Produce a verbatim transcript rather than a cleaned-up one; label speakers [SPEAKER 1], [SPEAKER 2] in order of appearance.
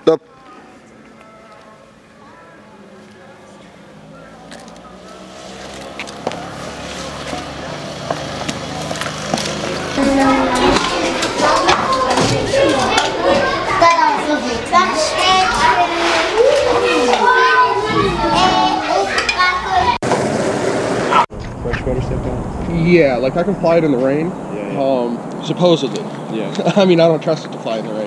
[SPEAKER 1] Stop.
[SPEAKER 2] Fresh water step down?
[SPEAKER 3] Yeah, like I can fly it in the rain.
[SPEAKER 2] Yeah, yeah.
[SPEAKER 3] Um, supposedly.
[SPEAKER 2] Yeah.
[SPEAKER 3] I mean, I don't trust it to fly in the rain.